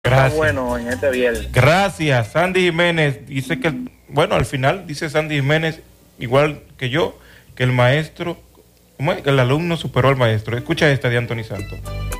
Gracias. Está bueno en este viernes. Gracias. Sandy Jiménez dice que, bueno, al final dice Sandy Jiménez, igual que yo, que el maestro, ¿cómo es? Que el alumno superó al maestro. Escucha esta de Anthony Santos.